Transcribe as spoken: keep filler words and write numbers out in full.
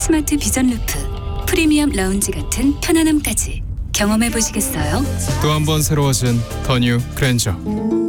스마트 비전 루프, 프리미엄 라운지 같은 편안함까지 경험해 보시겠어요? 또 한 번 새로워진 더 뉴 그랜저.